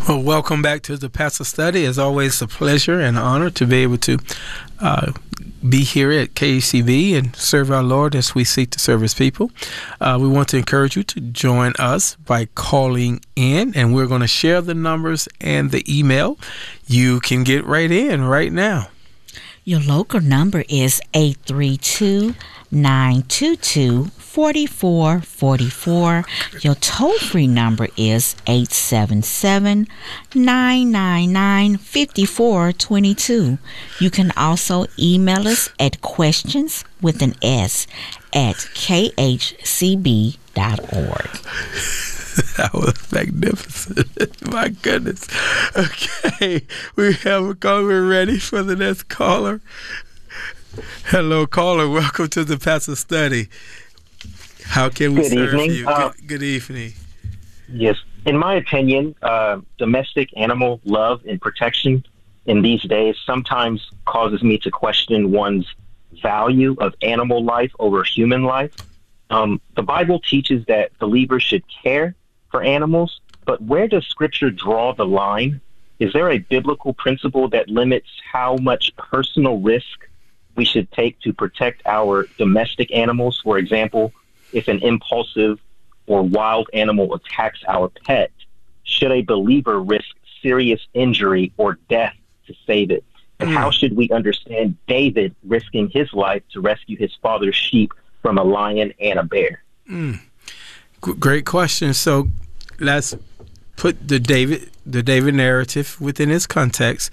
Well, welcome back to the Pastor Study. It's always a pleasure and honor to be able to be here at KCB and serve our Lord as we seek to serve His people. We want to encourage you to join us by calling in, and we're going to share the numbers and the email. You can get right in right now. Your local number is 832-922-4444. Your toll-free number is 877-999-5422. You can also email us at questions with an S at khcb.org. That was magnificent. My goodness. Okay, we have a caller. We're ready for the next caller. Hello, caller. Welcome to the Pastor Study. How can we serve you? Good evening. Yes. In my opinion, domestic animal love and protection in these days sometimes causes me to question one's value of animal life over human life. The Bible teaches that believers should care for animals, but where does Scripture draw the line? Is there a biblical principle that limits how much personal risk we should take to protect our domestic animals? For example, if an impulsive or wild animal attacks our pet, should a believer risk serious injury or death to save it? And how should we understand David risking his life to rescue his father's sheep from a lion and a bear? Great question. So let's put the David narrative within its context.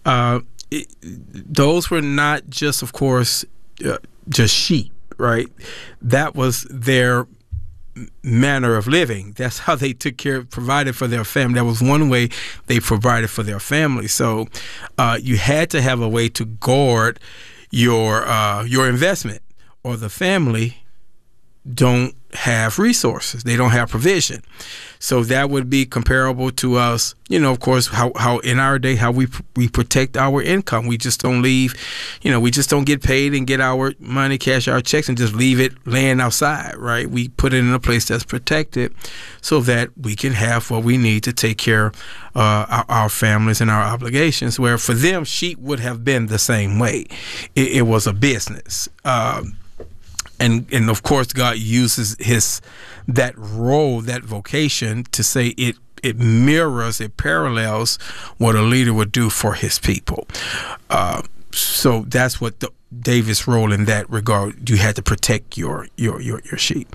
Those were not just, of course, just sheep, right? That was their manner of living. That's how they took care, provided for their family. That was one way they provided for their family. So you had to have a way to guard your investment, or the family don't have resources. They don't have provision. So that would be comparable to us, of course, how in our day, how we protect our income. We just don't leave, we just don't get paid and get our money, cash our checks, and just leave it laying outside, right? We put it in a place that's protected so that we can have what we need to take care of our families and our obligations, where for them, sheep would have been the same way. It was a business. And of course, God uses that role, that vocation, to say it parallels what a leader would do for his people. So that's what David's role in that regard. You had to protect your sheep.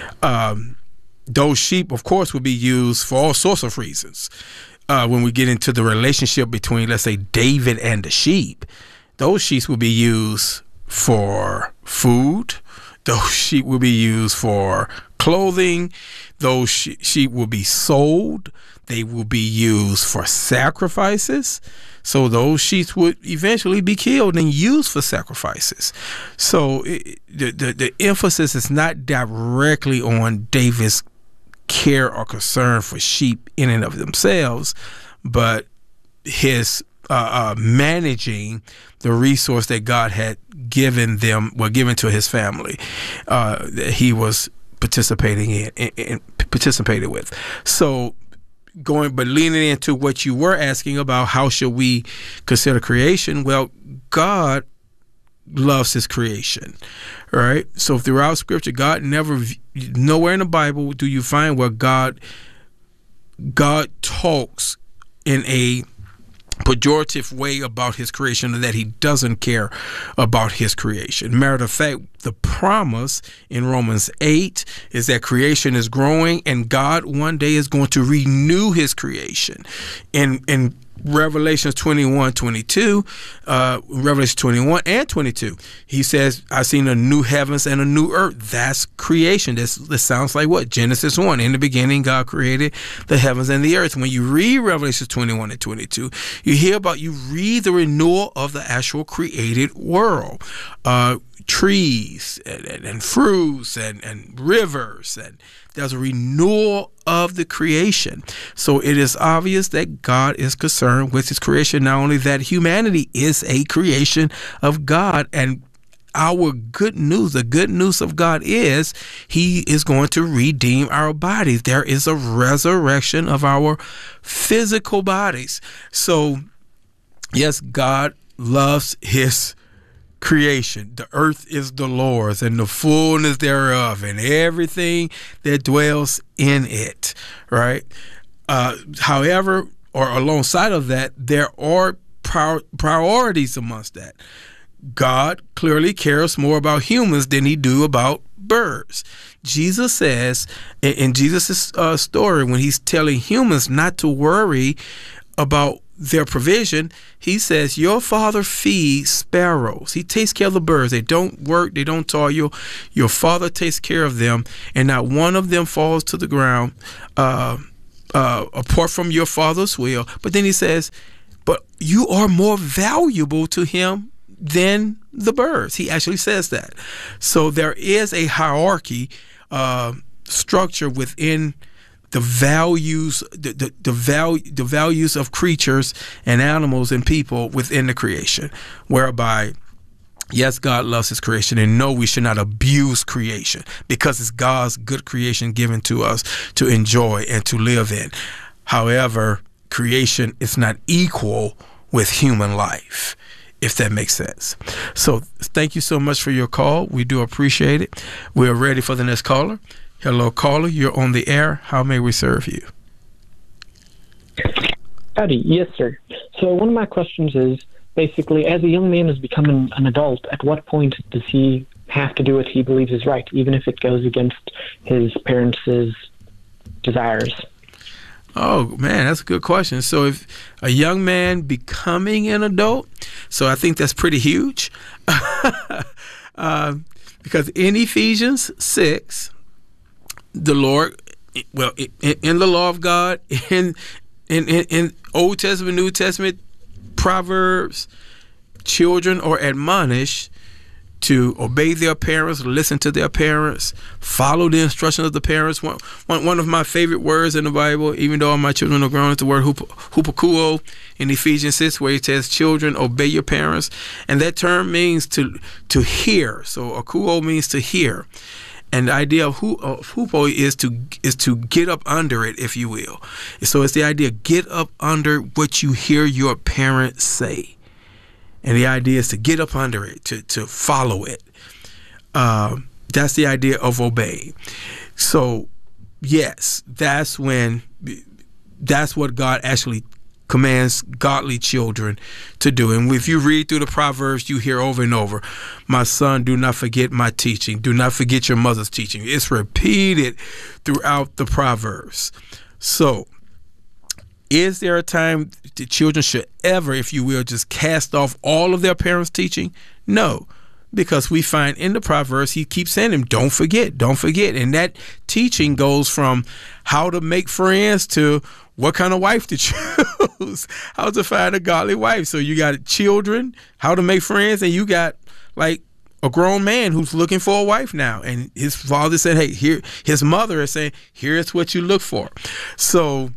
Those sheep, of course, would be used for all sorts of reasons. When we get into the relationship between, let's say, David and the sheep, those sheep will be used for food. Those sheep will be used for clothing. Those sheep will be sold. They will be used for sacrifices. So those sheep would eventually be killed and used for sacrifices. So the emphasis is not directly on David's care or concern for sheep in and of themselves, but his managing the resource that God had given to his family, that he was participating in and participated with. So leaning into what you were asking about, how should we consider creation? Well, God loves his creation, right? So throughout Scripture, nowhere in the Bible do you find where God talks in a pejorative way about his creation, or that he doesn't care about his creation. Matter of fact, the promise in Romans 8 is that creation is growing, and God one day is going to renew his creation. In Revelation 21 and 22, he says, I've seen a new heavens and a new earth. That's creation. This sounds like what? Genesis 1. In the beginning, God created the heavens and the earth. When you read Revelation 21 and 22, you read the renewal of the actual created world. Trees and fruits and rivers, and there's a renewal of the creation. So it is obvious that God is concerned with his creation. Not only that, humanity is a creation of God, and our good news. The good news of God is he is going to redeem our bodies. There is a resurrection of our physical bodies. So, yes, God loves his creation. The earth is the Lord's and the fullness thereof and everything that dwells in it, right? However, or alongside of that, there are priorities amongst that. God clearly cares more about humans than he do about birds. Jesus says in Jesus' story, when he's telling humans not to worry about their provision, he says, your father feeds sparrows. He takes care of the birds. They don't work. They don't toil. Your father takes care of them, and not one of them falls to the ground apart from your father's will. But then he says, but you are more valuable to him than the birds. He actually says that. So there is a hierarchy structure within the values, the values of creatures and animals and people within the creation, whereby, yes, God loves his creation, and no, we should not abuse creation because it's God's good creation given to us to enjoy and to live in. However, creation is not equal with human life, if that makes sense. So thank you so much for your call. We do appreciate it. We are ready for the next caller. Hello, caller. You're on the air. How may we serve you? Howdy. Yes, sir. So one of my questions is, basically, as a young man is becoming an adult, at what point does he have to do what he believes is right, even if it goes against his parents' desires? Oh, man, that's a good question. So if a young man becoming an adult, so I think that's pretty huge. Because in Ephesians 6, the Lord, well, in the law of God, in Old Testament, New Testament, Proverbs, children are admonished to obey their parents, listen to their parents, follow the instructions of the parents. One of my favorite words in the Bible, even though all my children are grown, is the word hupakuo in Ephesians 6, where it says, children, obey your parents. And that term means to hear. So akuo means to hear. And the idea of hupo is to get up under it, if you will. So it's the idea, get up under what you hear your parents say. And the idea is to get up under it, to follow it. That's the idea of obey. So, yes, that's what God actually commands godly children to do. And if you read through the Proverbs, you hear over and over, my son, do not forget my teaching. Do not forget your mother's teaching. It's repeated throughout the Proverbs. So, is there a time the children should ever, if you will, just cast off all of their parents' teaching? No, because we find in the Proverbs, he keeps saying to them, don't forget. And that teaching goes from how to make friends to what kind of wife to choose, how to find a godly wife. So you got children, how to make friends, and you got like a grown man who's looking for a wife now. And his father said, hey, here, his mother is saying, here's what you look for. So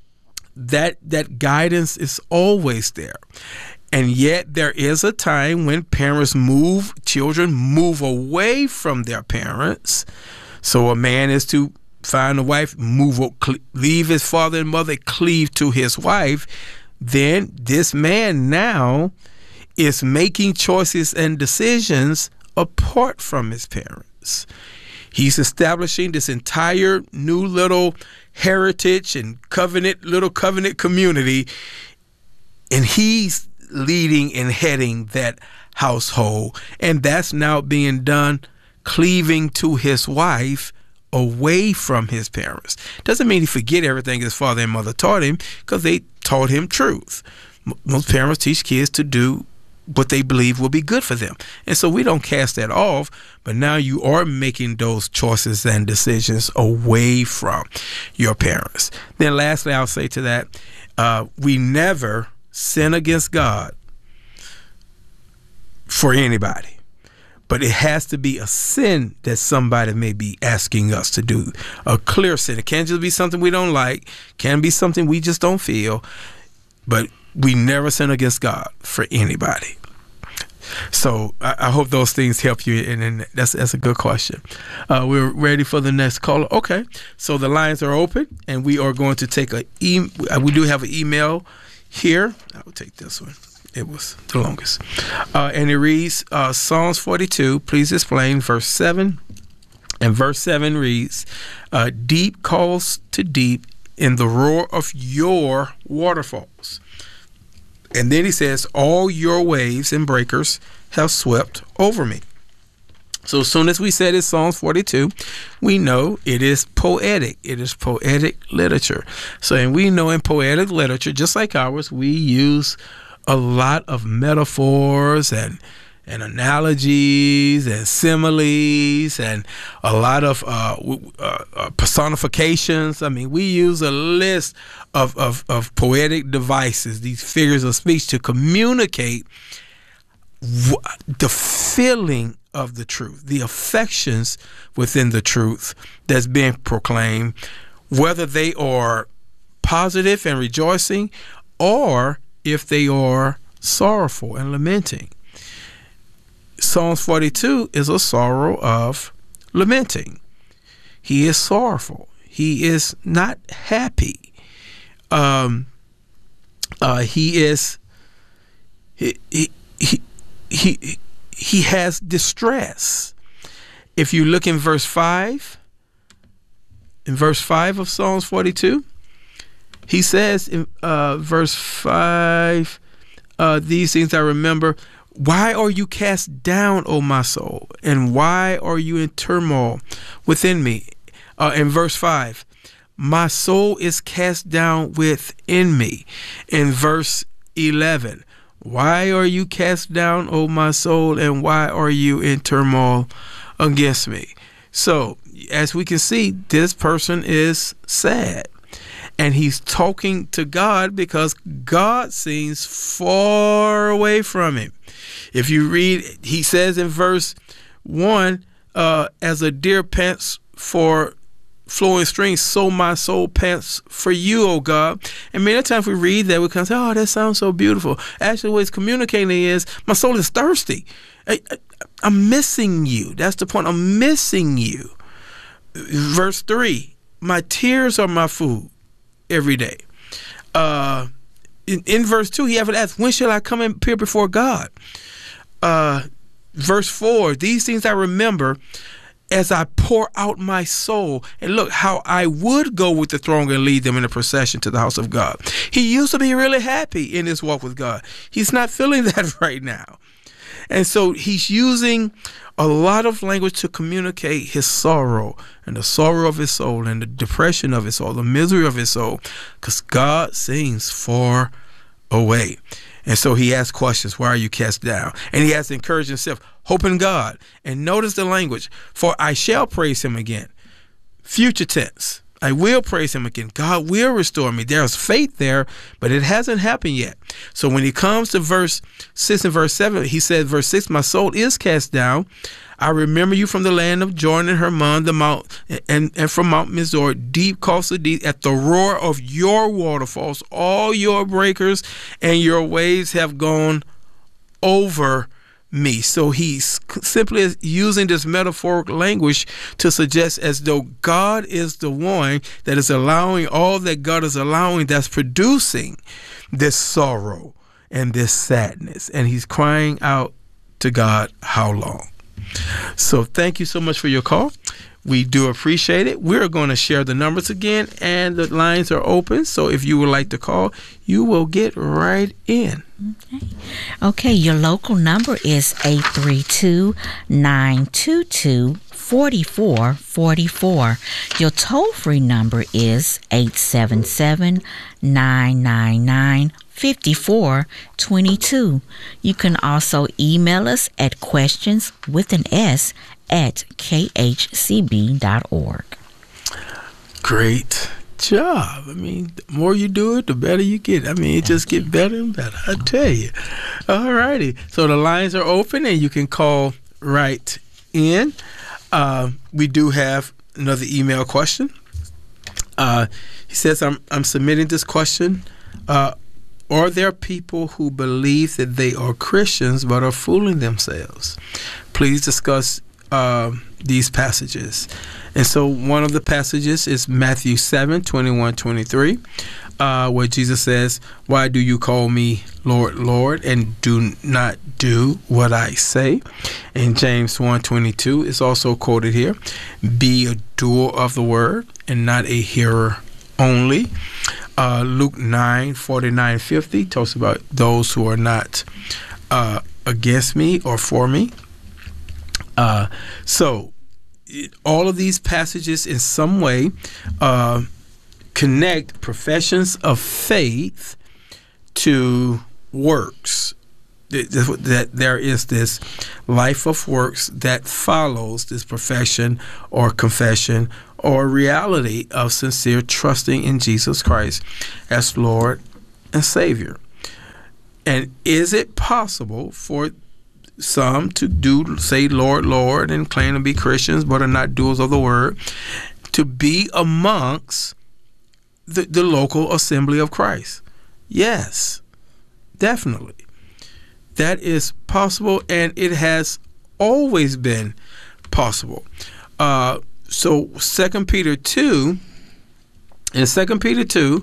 that guidance is always there. And yet there is a time when children move away from their parents. So a man is to find a wife, leave his father and mother, cleave to his wife. Then this man now is making choices and decisions apart from his parents. He's establishing this entire new little heritage and covenant community, and he's leading and heading that household. And that's now being done, cleaving to his wife away from his parents. Doesn't mean he forget everything his father and mother taught him, because they taught him truth. Most parents teach kids to do what they believe will be good for them. And so we don't cast that off, but now you are making those choices and decisions away from your parents. Then lastly, I'll say to that, we never sin against God for anybody. But it has to be a sin that somebody may be asking us to do. A clear sin. It can't just be something we don't like. Can be something we just don't feel. But we never sin against God for anybody. So I hope those things help you, and that's a good question. We're ready for the next caller. Okay, so the lines are open, and we are going to take we do have an email here. I will take this one. It was the longest. And it reads, Psalms 42, please explain verse 7. And verse 7 reads, deep calls to deep in the roar of your waterfalls. And then he says, all your waves and breakers have swept over me. So as soon as we said it's Psalms 42, we know it is poetic. It is poetic literature. So, and we know in poetic literature, just like ours, we use a lot of metaphors and analogies and similes and a lot of personifications. I mean, we use a list of poetic devices, these figures of speech, to communicate the feeling of the truth, the affections within the truth that's being proclaimed, whether they are positive and rejoicing or if they are sorrowful and lamenting. Psalms 42 is a sorrow of lamenting. He is sorrowful. He is not happy. He has distress. If you look in verse 5, of Psalms 42, he says in verse 5, these things I remember. Why are you cast down, O my soul? And why are you in turmoil within me? In verse 5, my soul is cast down within me. In verse 11, why are you cast down, O my soul? And why are you in turmoil against me? So, as we can see, this person is sad. And he's talking to God because God seems far away from him. If you read, he says in verse 1, as a deer pants for flowing streams, so my soul pants for you, O God. And many times we read that, we can say, oh, that sounds so beautiful. Actually, what it's communicating is, my soul is thirsty. I'm missing you. That's the point. I'm missing you. Verse 3, my tears are my food every day. In verse 2, he even asked, when shall I come and appear before God? Verse 4, these things I remember as I pour out my soul. And look, how I would go with the throng and lead them in a procession to the house of God. He used to be really happy in his walk with God. He's not feeling that right now. And so he's using a lot of language to communicate his sorrow and the sorrow of his soul and the depression of his soul, the misery of his soul, because God seems far away. And so he asks questions. Why are you cast down? And he has to encourage himself. Hope in God. And notice the language. For I shall praise him again. Future tense. I will praise him again. God will restore me. There's faith there, but it hasn't happened yet. So when he comes to verse 6 and verse 7, he said, verse 6, my soul is cast down. I remember you from the land of Jordan and Hermon, the mount, and from Mount Mizor, deep calls to deep, at the roar of your waterfalls, all your breakers and your waves have gone over me. So he's simply using this metaphoric language to suggest as though God is the one that is allowing all that God is allowing, that's producing this sorrow and this sadness. And he's crying out to God, how long? So thank you so much for your call. We do appreciate it. We're going to share the numbers again, and the lines are open. So if you would like to call, you will get right in. Okay, your local number is 832-922-4444. Your toll-free number is 877-999-5422. You can also email us at questions@khcb.org. Great job. I mean, the more you do it, the better you get. I mean, it just gets better and better, I tell you. All righty. So the lines are open and you can call right in. We do have another email question. He says, I'm submitting this question Or there are people who believe that they are Christians but are fooling themselves. Please discuss these passages. And so one of the passages is Matthew 7:21-23, where Jesus says, "Why do you call me Lord, Lord, and do not do what I say?" And James 1:22 is also quoted here, "Be a doer of the word and not a hearer only." Luke 9:49-50 talks about those who are not against me or for me. So all of these passages in some way connect professions of faith to works. That there is this life of works that follows this profession or confession or reality of sincere trusting in Jesus Christ as Lord and Savior. And is it possible for some to say Lord, Lord, and claim to be Christians but are not doers of the word, to be amongst the local assembly of Christ? Yes, definitely. That is possible, and it has always been possible. So 2 Peter 2, in 2 Peter 2,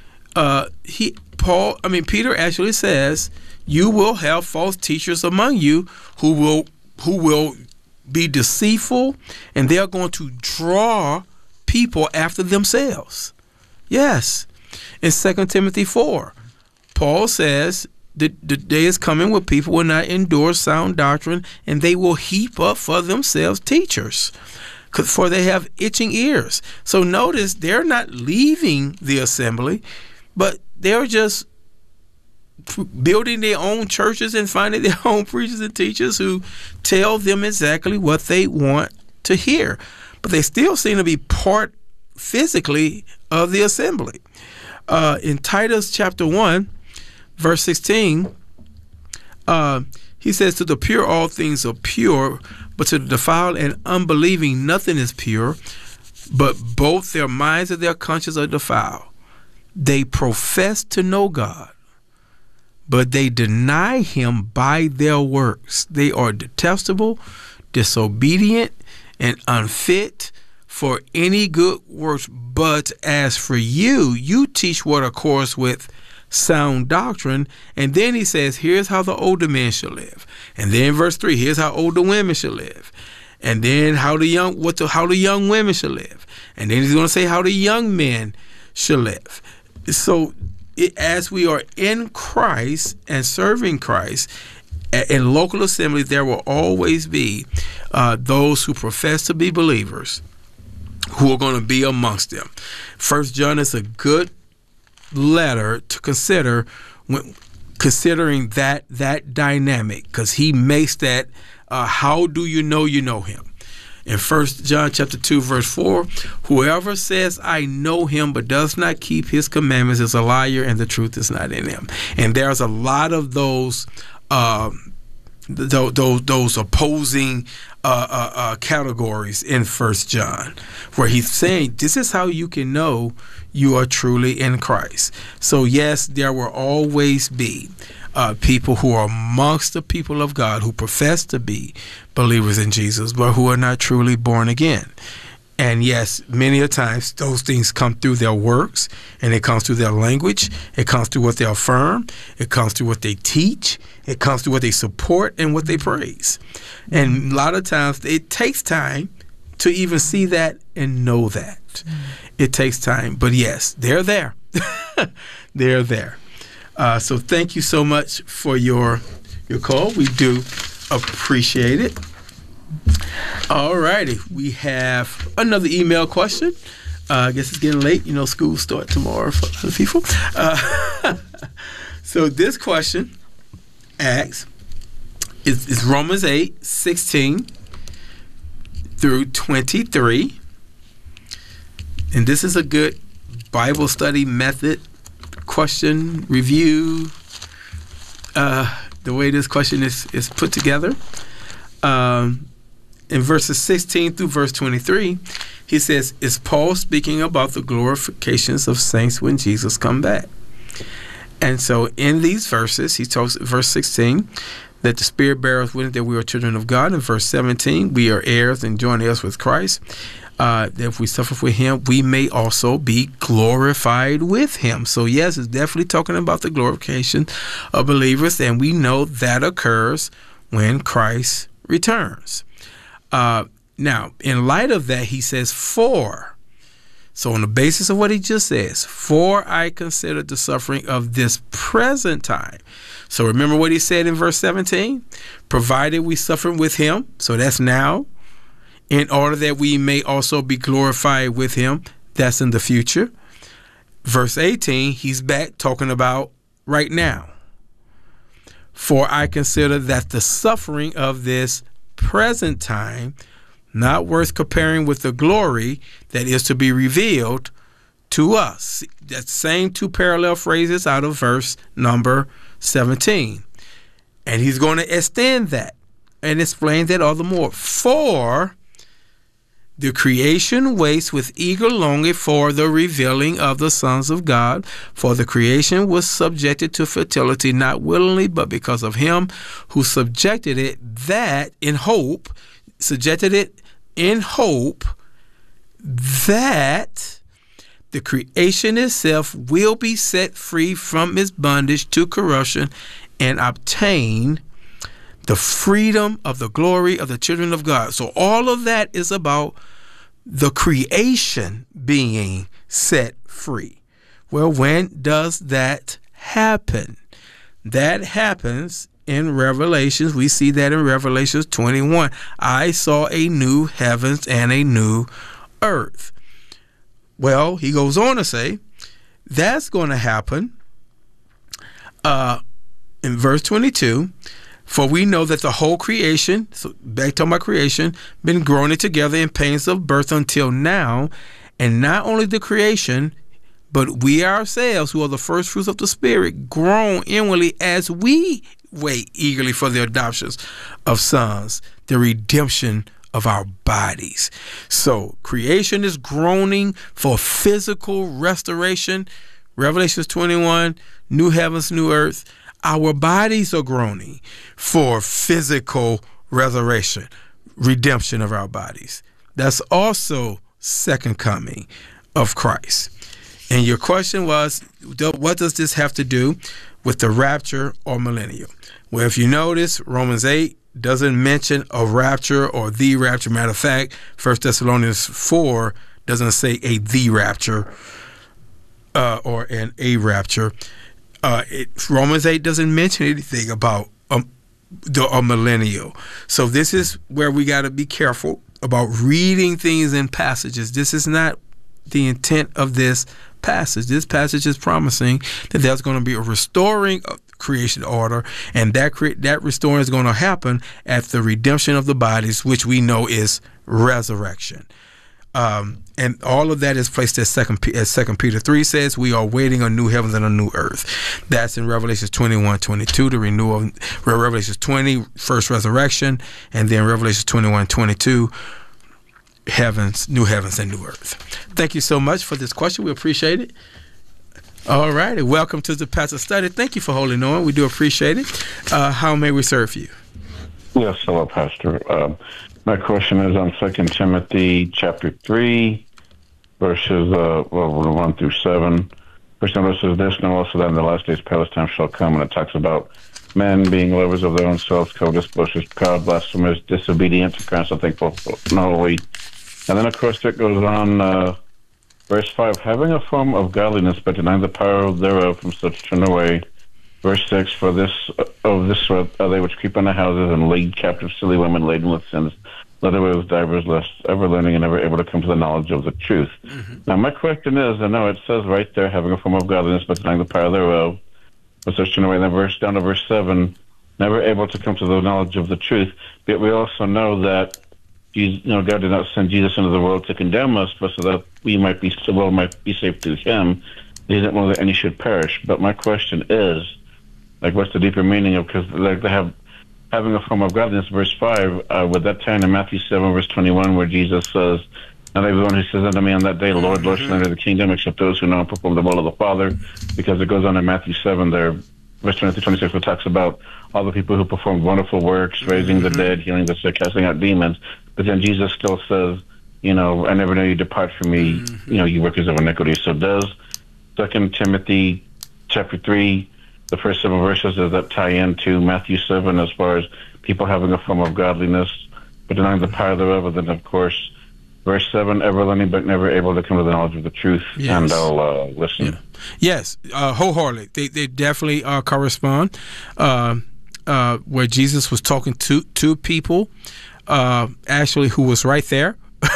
Peter actually says, "You will have false teachers among you who will be deceitful, and they are going to draw people after themselves." Yes. In 2 Timothy 4, Paul says the day is coming where people will not endure sound doctrine, and they will heap up for themselves teachers, for they have itching ears. So notice they're not leaving the assembly, but they're just building their own churches and finding their own preachers and teachers who tell them exactly what they want to hear. But they still seem to be part physically of the assembly. In Titus chapter 1, verse 16, he says, "To the pure all things are pure, but to the defiled and unbelieving nothing is pure, but both their minds and their conscience are defiled. They profess to know God, but they deny him by their works. They are detestable, disobedient, and unfit for any good works. But as for you, you teach what accords with sound doctrine." And then he says, here's how the older men should live. And then verse 3, here's how older women should live. And then how the young women should live. And then he's going to say how the young men should live. So as we are in Christ and serving Christ, in local assemblies, there will always be those who profess to be believers who are going to be amongst them. 1 John is a good letter to consider when considering that dynamic, because he makes that how do you know him? In 1 John chapter 2 verse 4, "Whoever says I know him but does not keep his commandments is a liar, and the truth is not in him." And there's a lot of those opposing categories in 1 John, where he's saying this is how you can know you are truly in Christ. So yes, there will always be people who are amongst the people of God who profess to be believers in Jesus, but who are not truly born again. And yes, many a times those things come through their works, and it comes through their language, it comes through what they affirm, it comes through what they teach, it comes through what they support and what they praise. And a lot of times it takes time to even see that and know that. It takes time. But yes, they're there. They're there. So thank you so much for your call. We do appreciate it. All righty. We have another email question. I guess it's getting late. School start tomorrow for other people. So this question asks, is Romans 8:16 through 23. And this is a good Bible study method question review. The way this question is put together. In verses 16 through verse 23, he says, is Paul speaking about the glorifications of saints when Jesus come back? And so in these verses, he tells, verse 16, that the Spirit bears witness that we are children of God. In verse 17, we are heirs and joint heirs with Christ. That if we suffer with him, we may also be glorified with him. So yes, it's definitely talking about the glorification of believers, and we know that occurs when Christ returns. Now, in light of that, he says, for. So on the basis of what he just says, for I consider the suffering of this present time. So remember what he said in verse 17? Provided we suffer with him, so that's now, in order that we may also be glorified with him, that's in the future. Verse 18, he's back talking about right now. For I consider that the suffering of this present time not worth comparing with the glory that is to be revealed to us. That same two parallel phrases out of verse number 17. And he's going to extend that and explain that all the more. For the creation waits with eager longing for the revealing of the sons of God. For the creation was subjected to fertility, not willingly, but because of him who subjected it, that in hope, subjected it in hope that the creation itself will be set free from its bondage to corruption and obtain the freedom of the glory of the children of God. So all of that is about the creation being set free. Well, when does that happen? That happens in Revelations. We see that in Revelations 21. I saw a new heavens and a new earth. Well, he goes on to say that's going to happen in verse 22. For we know that the whole creation, so back to my creation, been groaning together in pains of birth until now. And not only the creation, but we ourselves, who are the first fruits of the Spirit, groan inwardly as we wait eagerly for the adoptions of sons, the redemption of our bodies. So creation is groaning for physical restoration. Revelations 21, new heavens, new earth. Our bodies are groaning for physical resurrection, redemption of our bodies. That's also second coming of Christ. And your question was, what does this have to do with the rapture or millennial? Well, if you notice, Romans 8 doesn't mention a rapture or the rapture. Matter of fact, 1 Thessalonians 4 doesn't say a the rapture or an a rapture. Romans 8 doesn't mention anything about a millennial. So this is where we got to be careful about reading things in passages. This is not the intent of this passage. This passage is promising that there's going to be a restoring of creation order, and that restoring is going to happen at the redemption of the bodies, which we know is resurrection. And all of that is placed as 2 Peter 3 says, we are waiting on new heavens and a new earth. That's in Revelations 21:22, the renewal of Revelations 20, first resurrection, and then Revelations 21:22, new heavens and new earth. Thank you so much for this question. We appreciate it. All righty. Welcome to the Pastor Study. Thank you for holding on. We do appreciate it. How may we serve you? Yes, hello, Pastor. My question is on 2 Timothy chapter 3, verses 1 through 7. First notice is this, know also that in the last days perilous times shall come, and it talks about men being lovers of their own selves, covetous, boasters, proud, blasphemous, disobedient, parents unthankful, not holy. And then, of course, it goes on, verse 5, having a form of godliness, but denying the power thereof, from such turn away. Verse 6, for this sort are they which creep into houses and lead captive silly women laden with sins, led away with divers lusts, ever learning and never able to come to the knowledge of the truth. Mm-hmm. Now, my question is, I know it says right there, having a form of godliness, but denying the power thereof, for such turn away. And then down to verse 7, never able to come to the knowledge of the truth. But we also know that God did not send Jesus into the world to condemn us, but so that we might be saved through him. He didn't know that any should perish. But my question is, what's the deeper meaning of, because they have having a form of godliness, verse 5, with that time in Matthew 7, verse 21, where Jesus says, not everyone who says unto me on that day, Lord, Lord, shall enter the kingdom, except those who know and perform the will of the Father. because it goes on in Matthew 7 there, verse 20-26, it talks about all the people who performed wonderful works, raising the dead, healing the sick, casting out demons. But then Jesus still says, you know, I never know you, depart from me, you know, you workers of iniquity. So does 2 Timothy chapter 3, the first 7 verses, does that tie into Matthew 7 as far as people having a form of godliness, but denying the power thereof? And then, of course, verse 7, ever learning but never able to come to the knowledge of the truth. Yes. And I'll listen. Yeah. Yes, wholeheartedly. They definitely correspond. Where Jesus was talking to people, actually, who was right there.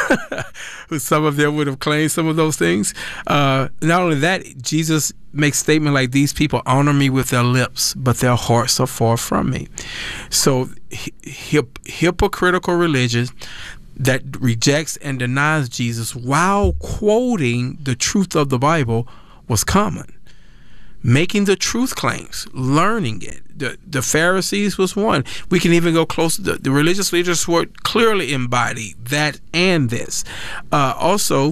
Some of them would have claimed some of those things. Not only that, Jesus makes statement like, these people honor me with their lips, but their hearts are far from me. So hypocritical religion that rejects and denies Jesus while quoting the truth of the Bible was common. Making the truth claims, learning it. The Pharisees was one. We can even go closer. The religious leaders were clearly embodied that and this. Also,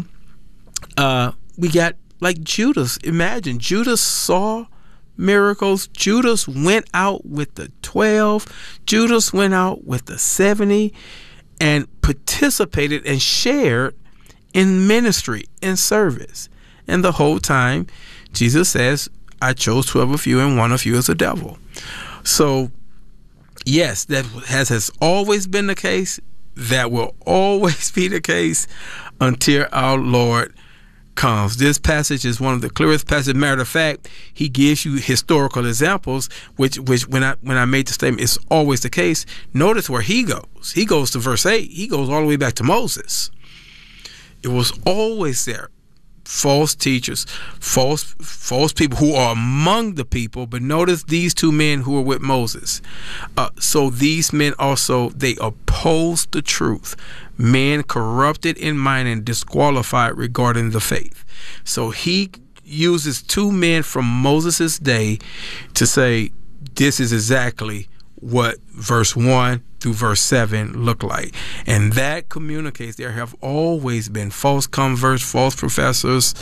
we got like Judas. Imagine, Judas saw miracles. Judas went out with the 12. Judas went out with the 70 and participated and shared in ministry and service. And the whole time, Jesus says, I chose 12 of you and one of you is a devil. So, yes, that has always been the case. That will always be the case until our Lord comes. This passage is one of the clearest passages. Matter of fact, he gives you historical examples, which when I made the statement, it's always the case. Notice where he goes. He goes to verse 8. He goes all the way back to Moses. It was always there. False teachers, false people who are among the people. But notice these two men who were with Moses. So these men also, they opposed the truth. Men corrupted in mind and disqualified regarding the faith. So he uses two men from Moses' day to say this is exactly what verse 1 through verse 7 look like. And that communicates there have always been false converts, false professors,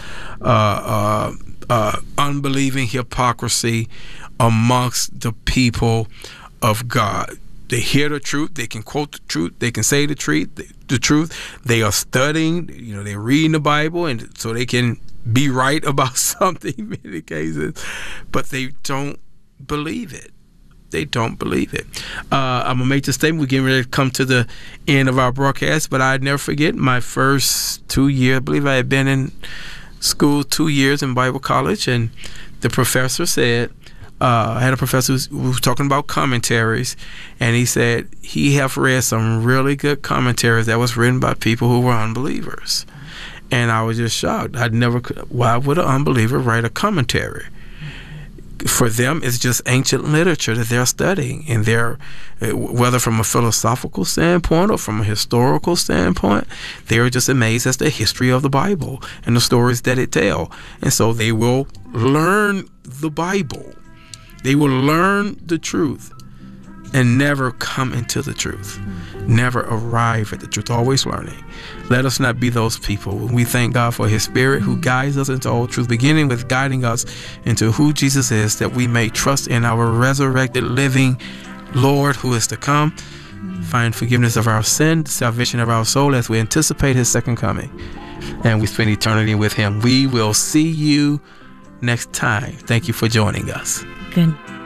unbelieving hypocrisy amongst the people of God. They hear the truth, they can quote the truth, they can say the truth. They are studying, they're reading the Bible, and so they can be right about something in many cases, but they don't believe it. They don't believe it. I'm going to make the statement. We're getting ready to come to the end of our broadcast, but I'd never forget my first 2 years. I believe I had been in school 2 years in Bible college, and the professor said, I had a professor who was talking about commentaries, and he said he have read some really good commentaries that was written by people who were unbelievers. And I was just shocked. Why would an unbeliever write a commentary? For them, it's just ancient literature that they're studying, and whether from a philosophical standpoint or from a historical standpoint, they're just amazed at the history of the Bible and the stories that it tells. And so they will learn the Bible. They will learn the truth and never come into the truth, never arrive at the truth, always learning. Let us not be those people. We thank God for His Spirit who guides us into all truth, beginning with guiding us into who Jesus is, that we may trust in our resurrected, living Lord who is to come, find forgiveness of our sin, salvation of our soul as we anticipate His second coming, and we spend eternity with Him. We will see you next time. Thank you for joining us. Good.